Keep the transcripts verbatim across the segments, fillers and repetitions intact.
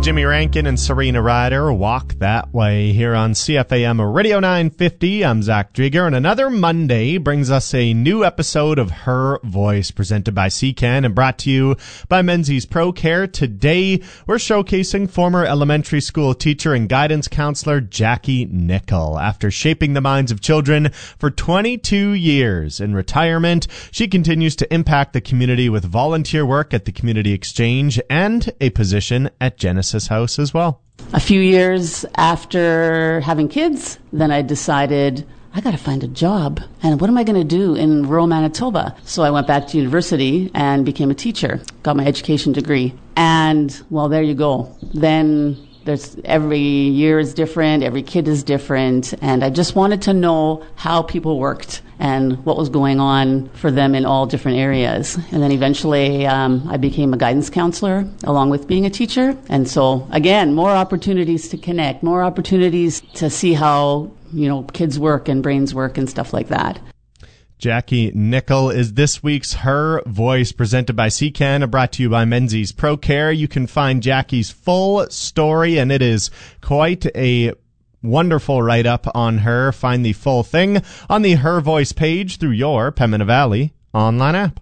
Jimmy Rankin and Serena Ryder, Walk That Way, here on C F A M Radio nine fifty. I'm Zach Drieger, and another Monday brings us a new episode of Her Voice, presented by C C A N and brought to you by Menzies Pro Care. Today, we're showcasing former elementary school teacher and guidance counselor Jackie Nickel. After shaping the minds of children for twenty-two years in retirement, she continues to impact the community with volunteer work at the Community Exchange and a position at Genesis House as well. A few years after having kids, then I decided I got to find a job. And what am I going to do in rural Manitoba? So I went back to university and became a teacher, got my education degree. And, well, there you go. Then there's every year is different, every kid is different, and I just wanted to know how people worked and what was going on for them in all different areas. And then eventually um, I became a guidance counselor along with being a teacher. And so, again, more opportunities to connect, more opportunities to see how, you know, kids work and brains work and stuff like that. Jackie Nickel is this week's Her Voice, presented by C C A N and brought to you by Menzies Pro Care. You can find Jackie's full story, and it is quite a wonderful write-up on her. Find the full thing on the Her Voice page through your Pembina Valley online app.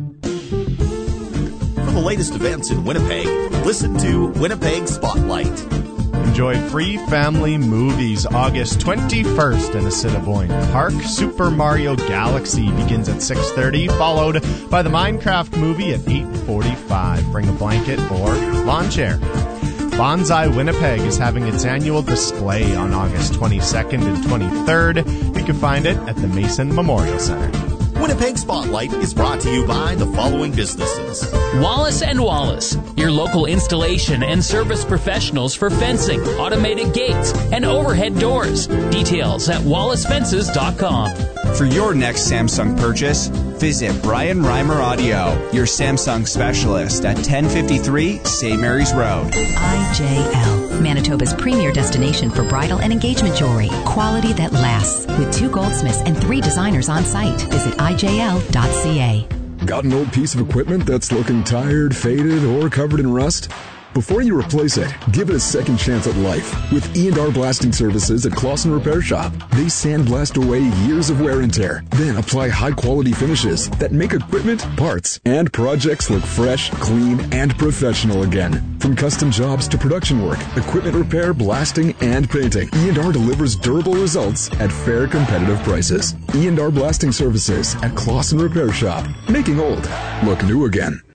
For the latest events in Winnipeg, listen to Winnipeg Spotlight. Enjoy free family movies August twenty-first in Assiniboine Park. Super Mario Galaxy begins at six thirty, followed by the Minecraft movie at eight forty-five. Bring a blanket or lawn chair. Bonsai Winnipeg is having its annual display on August twenty-second and twenty-third. You can find it at the Mason Memorial Center. Winnipeg Spotlight is brought to you by the following businesses. Wallace and Wallace, your local installation and service professionals for fencing, automated gates, and overhead doors. Details at wallace fences dot com. For your next Samsung purchase, visit Brian Reimer Audio, your Samsung specialist at ten fifty-three Saint Mary's Road. I J L, Manitoba's premier destination for bridal and engagement jewelry. Quality that lasts. With two goldsmiths and three designers on site. Visit I J L dot C A. Got an old piece of equipment that's looking tired, faded, or covered in rust? Before you replace it, give it a second chance at life with E and R Blasting Services at Clausen Repair Shop. They sandblast away years of wear and tear, then apply high-quality finishes that make equipment, parts, and projects look fresh, clean, and professional again. From custom jobs to production work, equipment repair, blasting, and painting, E and R delivers durable results at fair, competitive prices. E and R Blasting Services at Clausen Repair Shop, making old look new again.